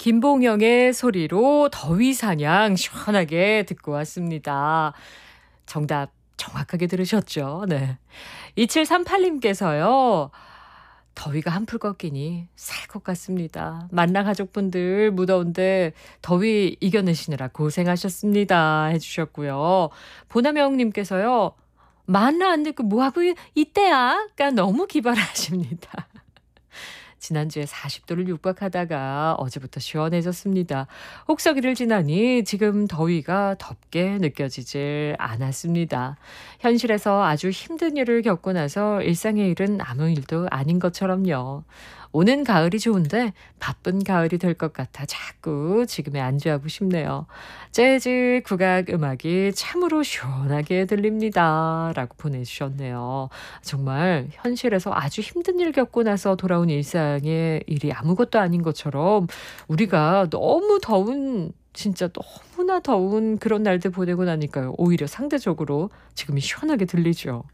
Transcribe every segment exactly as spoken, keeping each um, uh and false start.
김봉영의 소리로 더위 사냥 시원하게 듣고 왔습니다. 정답 정확하게 들으셨죠? 네. 이칠삼팔님께서요. 더위가 한풀 꺾이니 살 것 같습니다. 만나 가족분들 무더운데 더위 이겨내시느라 고생하셨습니다. 해주셨고요. 보남영님께서요. 만나 안 듣고 뭐하고 이때야? 가 너무 기발하십니다. 지난주에 사십 도를 육박하다가 어제부터 시원해졌습니다. 혹서기를 지나니 지금 더위가 덥게 느껴지질 않았습니다. 현실에서 아주 힘든 일을 겪고 나서 일상의 일은 아무 일도 아닌 것처럼요. 오는 가을이 좋은데 바쁜 가을이 될 것 같아 자꾸 지금에 안주하고 싶네요. 재즈 국악 음악이 참으로 시원하게 들립니다. 라고 보내주셨네요. 정말 현실에서 아주 힘든 일 겪고 나서 돌아온 일상의 일이 아무것도 아닌 것처럼 우리가 너무 더운 진짜 너무나 더운 그런 날들 보내고 나니까요. 오히려 상대적으로 지금이 시원하게 들리죠.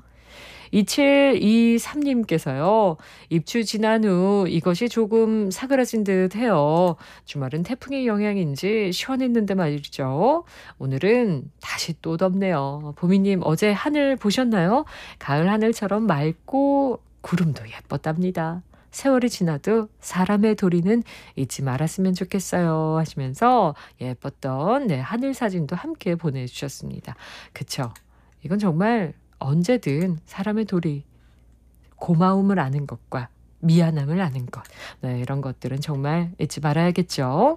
이칠이삼님께서요. 입추 지난 후 이것이 조금 사그라진 듯 해요. 주말은 태풍의 영향인지 시원했는데 말이죠. 오늘은 다시 또 덥네요. 보미님 어제 하늘 보셨나요? 가을 하늘처럼 맑고 구름도 예뻤답니다. 세월이 지나도 사람의 도리는 잊지 말았으면 좋겠어요 하시면서 예뻤던 네, 하늘 사진도 함께 보내주셨습니다. 그쵸? 이건 정말 언제든 사람의 도리, 고마움을 아는 것과 미안함을 아는 것. 네, 이런 것들은 정말 잊지 말아야겠죠.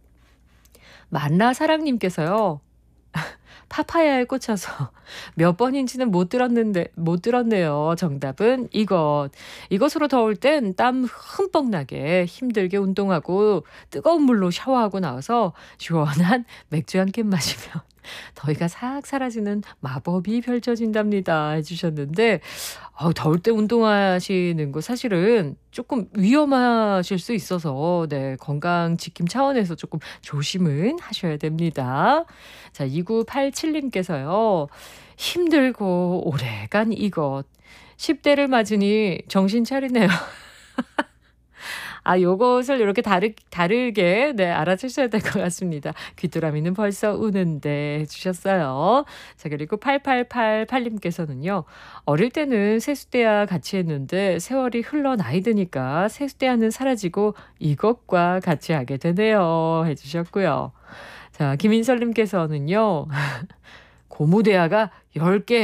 만나사랑님께서요. 파파야에 꽂혀서 몇 번인지는 못 들었는데 못 들었네요. 정답은 이것. 이것으로 더울 땐 땀 흠뻑 나게 힘들게 운동하고 뜨거운 물로 샤워하고 나와서 시원한 맥주 한 캔 마시면 더위가 싹 사라지는 마법이 펼쳐진답니다. 해주셨는데 어, 더울 때 운동하시는 거 사실은 조금 위험하실 수 있어서 네, 건강 지킴 차원에서 조금 조심은 하셔야 됩니다. 자, 이구팔칠님께서요. 힘들고 오래간 이것. 십 대를 맞으니 정신 차리네요. 아, 요것을 이렇게 다르, 다르게, 네, 알아주셔야 될 것 같습니다. 귀뚜라미는 벌써 우는데 해주셨어요. 자, 그리고 팔팔팔팔님께서는요, 어릴 때는 세숫대야 같이 했는데 세월이 흘러 나이 드니까 세숫대야는 사라지고 이것과 같이 하게 되네요. 해주셨고요. 자, 김인설님께서는요, 고무대야가 열 개